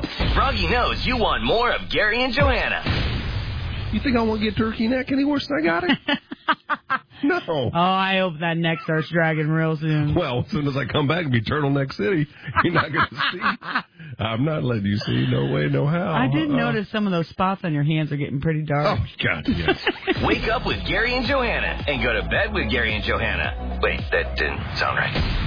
Froggy knows you want more of Gary and Johanna. You think I won't get turkey neck any worse than I got it? No. Oh, I hope that neck starts dragging real soon. Well, as soon as I come back and be Turtleneck City, you're not going to see. I'm not letting you see. No way, no how. I did notice some of those spots on your hands are getting pretty dark. Oh, God, yes. Wake up with Gary and Johanna and go to bed with Gary and Johanna. Wait, that didn't sound right.